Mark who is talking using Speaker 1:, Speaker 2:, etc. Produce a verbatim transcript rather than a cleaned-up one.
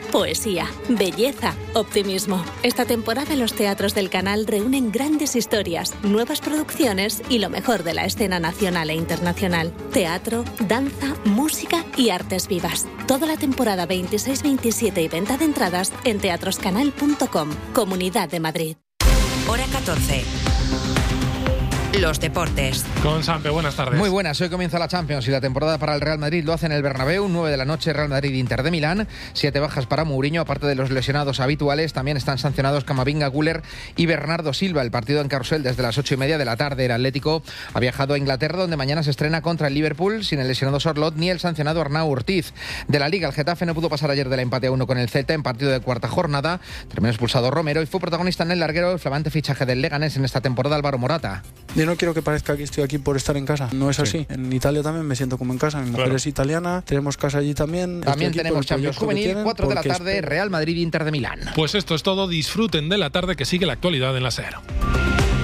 Speaker 1: poesía, belleza, optimismo. Esta temporada los teatros del canal reúnen grandes historias, nuevas producciones y lo mejor de la escena nacional e internacional. Teatro, danza, música y artes vivas. Toda la temporada veintiséis veintisiete y venta de entradas en teatroscanal punto com. Comunidad de Madrid.
Speaker 2: Hora catorce. Los deportes.
Speaker 3: Con Sampe, buenas tardes.
Speaker 4: Muy buenas, hoy comienza la Champions y la temporada para el Real Madrid lo hace en el Bernabéu, nueve de la noche, Real Madrid-Inter de Milán, siete bajas para Mourinho, aparte de los lesionados habituales, también están sancionados Camavinga, Güler y Bernardo Silva. El partido en carrusel desde las ocho y media de la tarde. El Atlético ha viajado a Inglaterra, donde mañana se estrena contra el Liverpool, sin el lesionado Sorloth ni el sancionado Arnau Ortiz. De la Liga, el Getafe no pudo pasar ayer del empate a uno con el Celta en partido de cuarta jornada, terminó expulsado Romero y fue protagonista en el larguero el flamante fichaje del Leganés en esta temporada, Álvaro Morata.
Speaker 5: Yo no quiero que parezca que estoy aquí por estar en casa, no es así. Sí. En Italia también me siento como en casa, mi mujer claro. es italiana, tenemos casa allí también.
Speaker 4: También tenemos Champions Juvenil, cuatro de la tarde, Real Madrid-Inter de Milán.
Speaker 3: Pues esto es todo, disfruten de la tarde que sigue la actualidad en la SER.